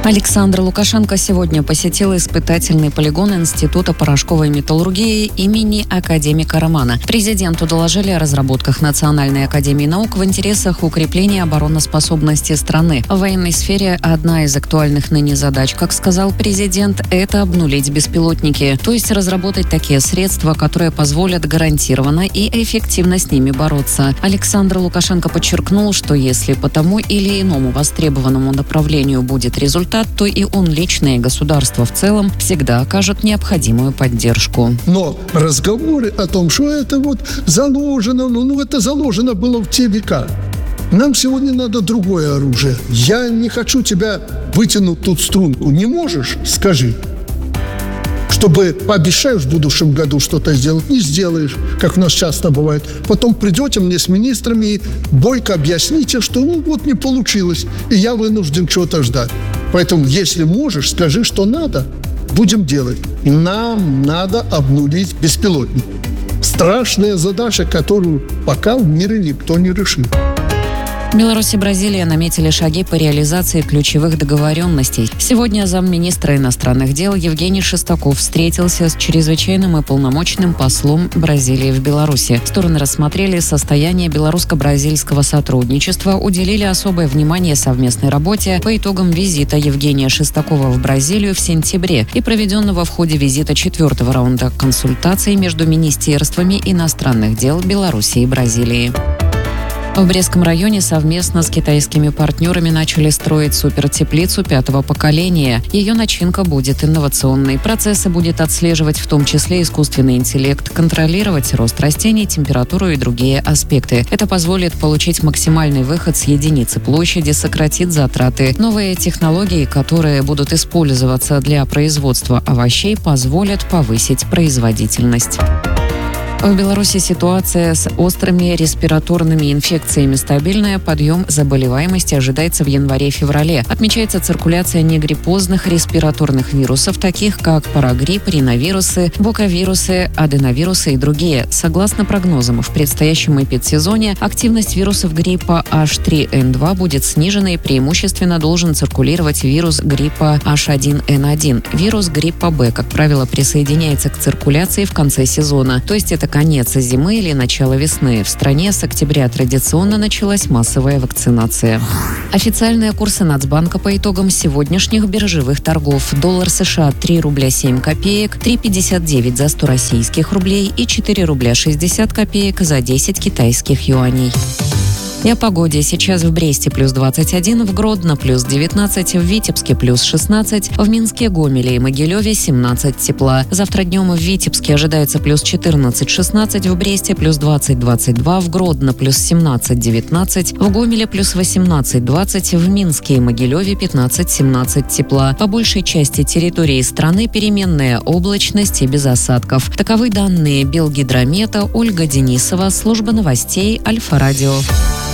Александр Лукашенко сегодня посетил испытательный полигон Института порошковой металлургии имени академика Романа. Президенту доложили о разработках Национальной академии наук в интересах укрепления обороноспособности страны. В военной сфере одна из актуальных ныне задач, как сказал президент, это обнулить беспилотники, то есть разработать такие средства, которые позволят гарантированно и эффективно с ними бороться. Александр Лукашенко подчеркнул, что если по тому или иному востребованному направлению будет результат, то и он лично, и государство в целом всегда окажут необходимую поддержку. Но разговоры о том, что это вот заложено, это заложено было в те века. Нам сегодня надо другое оружие. Я не хочу тебя вытянуть тут струнку. Не можешь? Скажи. Чтобы пообещаешь в будущем году что-то сделать, не сделаешь, как у нас часто бывает. Потом придете мне с министрами и бойко объясните, что не получилось, и я вынужден чего-то ждать. Поэтому, если можешь, скажи, что надо, будем делать. Нам надо обнулить беспилотник. Страшная задача, которую пока в мире никто не решил. Беларусь и Бразилия наметили шаги по реализации ключевых договоренностей. Сегодня замминистра иностранных дел Евгений Шестаков встретился с чрезвычайным и полномочным послом Бразилии в Беларуси. Стороны рассмотрели состояние белорусско-бразильского сотрудничества, уделили особое внимание совместной работе по итогам визита Евгения Шестакова в Бразилию в сентябре и проведенного в ходе визита 4-го раунда консультаций между министерствами иностранных дел Беларуси и Бразилии. В Брестском районе совместно с китайскими партнерами начали строить супертеплицу 5-го поколения. Ее начинка будет инновационной. Процессы будет отслеживать в том числе искусственный интеллект, контролировать рост растений, температуру и другие аспекты. Это позволит получить максимальный выход с единицы площади, сократит затраты. Новые технологии, которые будут использоваться для производства овощей, позволят повысить производительность. В Беларуси ситуация с острыми респираторными инфекциями стабильная. Подъем заболеваемости ожидается в январе-феврале. Отмечается циркуляция негриппозных респираторных вирусов, таких как парагрипп, риновирусы, боковирусы, аденовирусы и другие. Согласно прогнозам, в предстоящем эпидсезоне активность вирусов гриппа H3N2 будет снижена и преимущественно должен циркулировать вирус гриппа H1N1. Вирус гриппа Б, как правило, присоединяется к циркуляции в конце сезона, то есть это конец зимы или начало весны. В стране с октября традиционно началась массовая вакцинация. Официальные курсы Нацбанка по итогам сегодняшних биржевых торгов. Доллар США 3 рубля 7 копеек, 3,59 за 100 российских рублей и 4 рубля 60 копеек за 10 китайских юаней. И о погоде. Сейчас в Бресте плюс 21, в Гродно плюс 19, в Витебске плюс 16, в Минске, Гомеле и Могилеве 17 тепла. Завтра днем в Витебске ожидается плюс 14-16, в Бресте плюс 20-22, в Гродно плюс 17-19, в Гомеле плюс 18-20, в Минске и Могилеве 15-17 тепла. По большей части территории страны переменная облачность и без осадков. Таковы данные Белгидромета. Ольга Денисова, служба новостей Альфа-Радио.